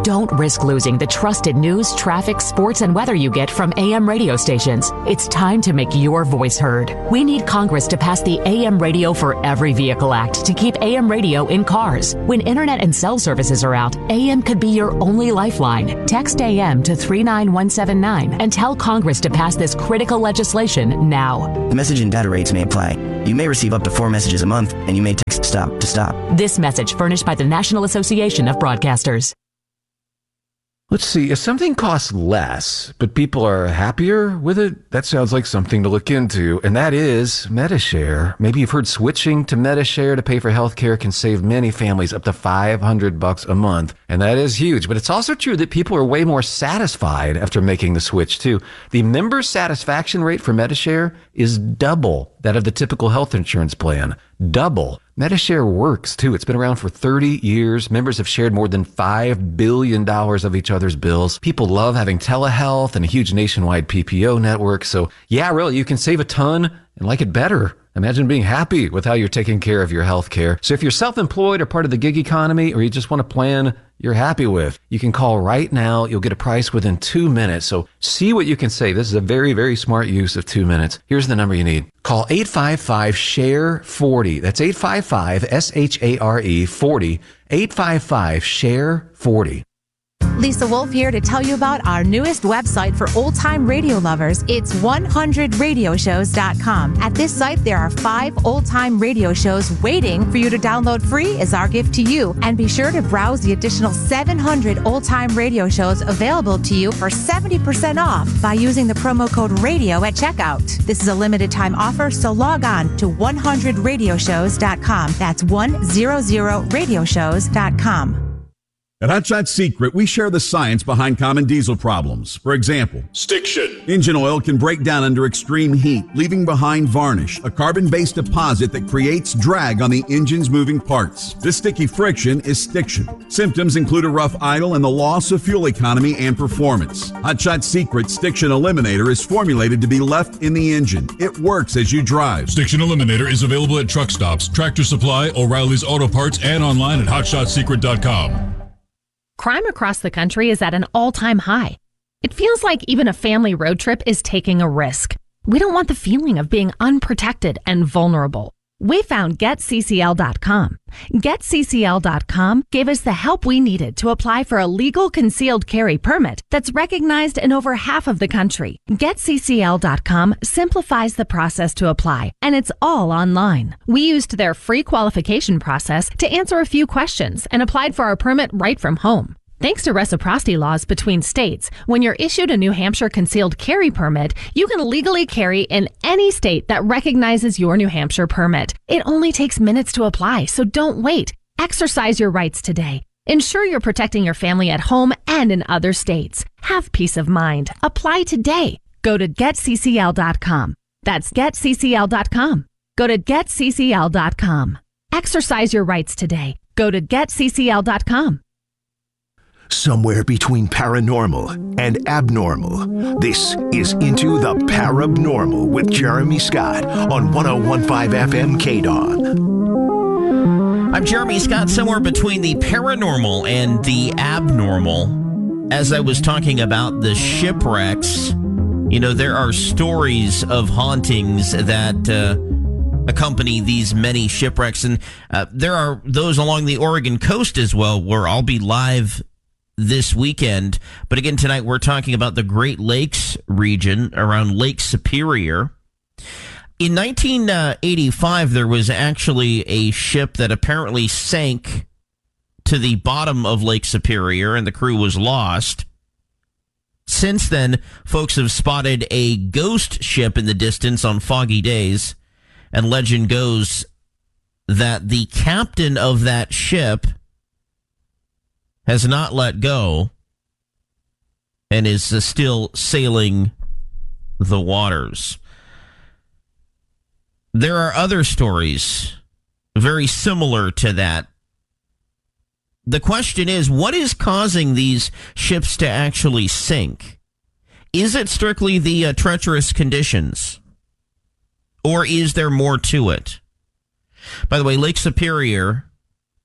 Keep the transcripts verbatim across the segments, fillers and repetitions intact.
Don't risk losing the trusted news, traffic, sports, and weather you get from A M radio stations. It's time to make your voice heard. We need Congress to pass the A M Radio for Every Vehicle Act to keep A M radio in cars. When internet and cell services are out, A M could be your only lifeline. Text A M to three nine one seven nine and tell Congress to pass this critical legislation now. The message and data rates may apply. You may receive up to four messages a month, and you may text STOP to stop. This message furnished by the National Association of Broadcasters. Let's see, if something costs less, but people are happier with it, that sounds like something to look into, and that is Medi-Share. Maybe you've heard switching to Medi-Share to pay for healthcare can save many families up to five hundred bucks a month, and that is huge. But it's also true that people are way more satisfied after making the switch, too. The member satisfaction rate for Medi-Share is double that of the typical health insurance plan. Double. Medi-Share works, too. It's been around for thirty years. Members have shared more than five billion dollars of each other's bills. People love having telehealth and a huge nationwide P P O network. So, yeah, really, you can save a ton and like it better. Imagine being happy with how you're taking care of your health care. So if you're self-employed or part of the gig economy, or you just want a plan you're happy with, you can call right now. You'll get a price within two minutes. So see what you can save. This is a very, very smart use of two minutes. Here's the number you need. Call eight five five, S H A R E, forty. That's eight five five, S H A R E, forty. eight five five, S H A R E, forty. Lisa Wolf here to tell you about our newest website for old-time radio lovers. It's one hundred radio shows dot com. At this site, there are five old-time radio shows waiting for you to download free as our gift to you. And be sure to browse the additional seven hundred old-time radio shows available to you for seventy percent off by using the promo code RADIO at checkout. This is a limited-time offer, so log on to one hundred radio shows dot com. That's one hundred radio shows dot com. At Hot Shot Secret, we share the science behind common diesel problems. For example, stiction. Engine oil can break down under extreme heat, leaving behind varnish, a carbon-based deposit that creates drag on the engine's moving parts. This sticky friction is stiction. Symptoms include a rough idle and the loss of fuel economy and performance. Hot Shot Secret Stiction Eliminator is formulated to be left in the engine. It works as you drive. Stiction Eliminator is available at truck stops, Tractor Supply, O'Reilly's Auto Parts, and online at hot shot secret dot com. Crime across the country is at an all-time high. It feels like even a family road trip is taking a risk. We don't want the feeling of being unprotected and vulnerable. We found Get C C L dot com. Get C C L dot com gave us the help we needed to apply for a legal concealed carry permit that's recognized in over half of the country. Get C C L dot com simplifies the process to apply, and it's all online. We used their free qualification process to answer a few questions and applied for our permit right from home. Thanks to reciprocity laws between states, when you're issued a New Hampshire concealed carry permit, you can legally carry in any state that recognizes your New Hampshire permit. It only takes minutes to apply, so don't wait. Exercise your rights today. Ensure you're protecting your family at home and in other states. Have peace of mind. Apply today. Go to Get C C L dot com. That's Get C C L dot com. Go to Get C C L dot com. Exercise your rights today. Go to Get C C L dot com. Somewhere between paranormal and abnormal, this is Into the Parabnormal with Jeremy Scott on one oh one point five F M K D O N. I'm Jeremy Scott, somewhere between the paranormal and the abnormal. As I was talking about the shipwrecks, you know, there are stories of hauntings that uh, accompany these many shipwrecks, and uh, there are those along the Oregon coast as well, where I'll be live this weekend. But again, tonight we're talking about the Great Lakes region around Lake Superior. In nineteen eighty-five, there was actually a ship that apparently sank to the bottom of Lake Superior, and the crew was lost. Since then, folks have spotted a ghost ship in the distance on foggy days, and legend goes that the captain of that ship has not let go and is uh, still sailing the waters. There are other stories very similar to that. The question is, what is causing these ships to actually sink? Is it strictly the uh, treacherous conditions? Or is there more to it? By the way, Lake Superior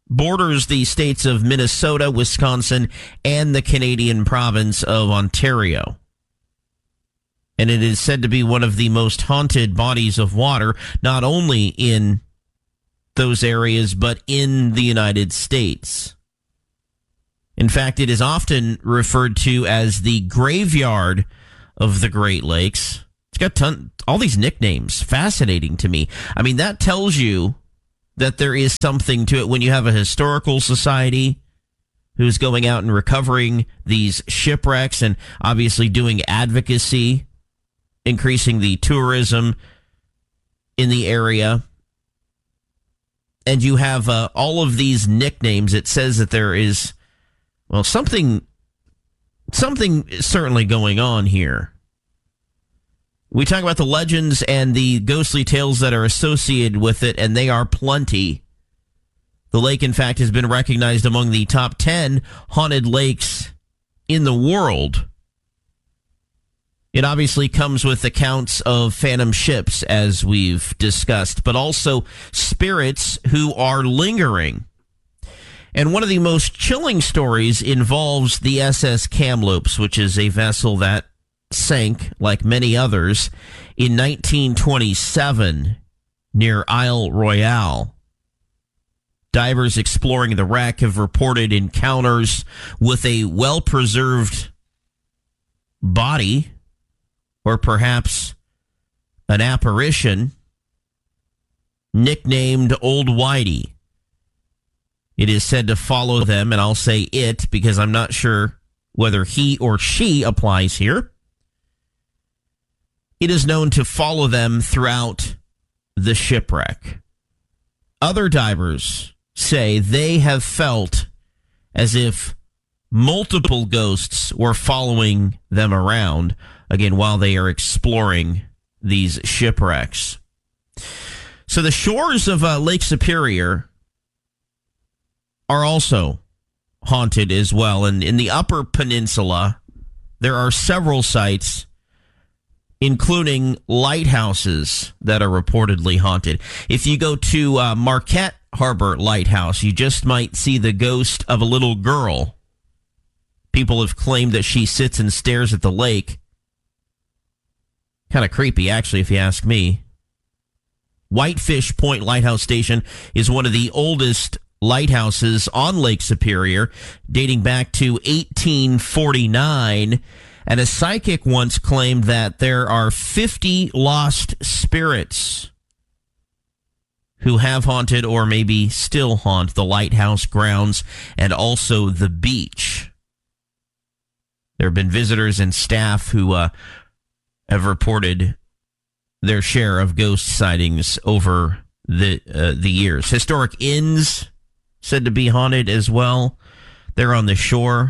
borders the states of Minnesota, Wisconsin, and the Canadian province of Ontario. And it is said to be one of the most haunted bodies of water, not only in those areas, but in the United States. In fact, it is often referred to as the graveyard of the Great Lakes. It's got ton, all these nicknames. Fascinating to me. I mean, that tells you that there is something to it when you have a historical society who's going out and recovering these shipwrecks and obviously doing advocacy, increasing the tourism in the area. And you have uh, all of these nicknames. It says that there is, well, something, something is certainly going on here. We talk about the legends and the ghostly tales that are associated with it, and they are plenty. The lake, in fact, has been recognized among the top ten haunted lakes in the world. It obviously comes with accounts of phantom ships, as we've discussed, but also spirits who are lingering. And one of the most chilling stories involves the S S Kamloops, which is a vessel that sank, like many others, in nineteen twenty-seven near Isle Royale. Divers exploring the wreck have reported encounters with a well-preserved body, or perhaps an apparition, nicknamed Old Whitey. It is said to follow them, and I'll say it because I'm not sure whether he or she applies here. It is known to follow them throughout the shipwreck. Other divers say they have felt as if multiple ghosts were following them around, again, while they are exploring these shipwrecks. So the shores of uh, Lake Superior are also haunted as well. And in the Upper Peninsula, there are several sites, including lighthouses, that are reportedly haunted. If you go to uh, Marquette Harbor Lighthouse, you just might see the ghost of a little girl. People have claimed that she sits and stares at the lake. Kind of creepy, actually, if you ask me. Whitefish Point Lighthouse Station is one of the oldest lighthouses on Lake Superior, dating back to eighteen forty-nine. And a psychic once claimed that there are fifty lost spirits who have haunted or maybe still haunt the lighthouse grounds and also the beach. There have been visitors and staff who uh, have reported their share of ghost sightings over the uh, the years. Historic inns said to be haunted as well. They're on the shore.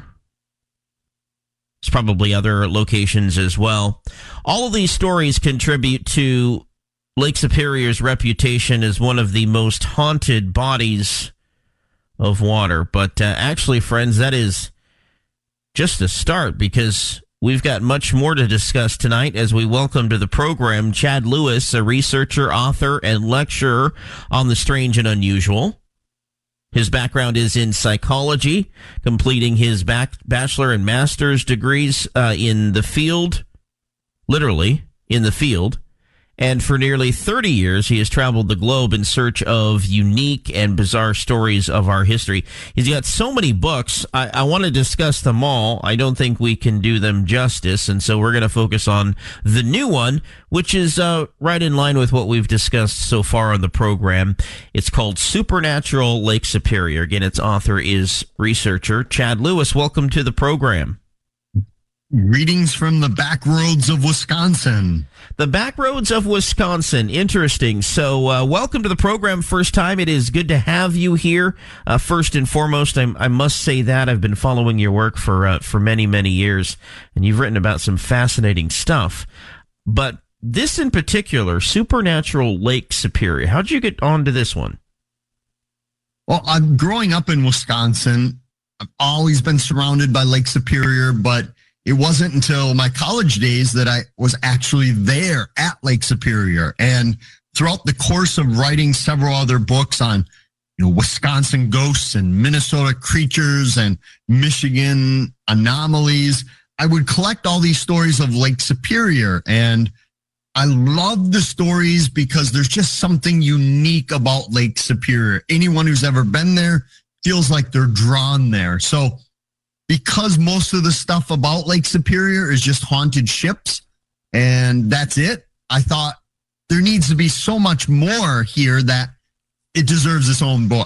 There's probably other locations as well. All of these stories contribute to Lake Superior's reputation as one of the most haunted bodies of water. But uh, actually, friends, that is just a start, because we've got much more to discuss tonight as we welcome to the program Chad Lewis, a researcher, author, and lecturer on the strange and unusual. His background is in psychology, completing his back, bachelor and master's degrees uh, in the field, literally in the field. And for nearly thirty years, he has traveled the globe in search of unique and bizarre stories of our history. He's got so many books. I, I want to discuss them all. I don't think we can do them justice. And so we're going to focus on the new one, which is uh, right in line with what we've discussed so far on the program. It's called Supernatural Lake Superior. Again, its author is researcher Chad Lewis. Welcome to the program. Greetings from the back roads of Wisconsin. The back roads of Wisconsin. Interesting. So uh, welcome to the program. First time. It is good to have you here. Uh, first and foremost, I, I must say that I've been following your work for uh, for many, many years, and you've written about some fascinating stuff. But this in particular, Supernatural Lake Superior, how'd you get onto this one? Well, I'm growing up in Wisconsin. I've always been surrounded by Lake Superior, but it wasn't until my college days that I was actually there at Lake Superior. And throughout the course of writing several other books on you know, Wisconsin ghosts and Minnesota creatures and Michigan anomalies. I would collect all these stories of Lake Superior, and I love the stories because there's just something unique about Lake Superior. Anyone who's ever been there feels like they're drawn there. So because most of the stuff about Lake Superior is just haunted ships and that's it, I thought there needs to be so much more here that it deserves its own book.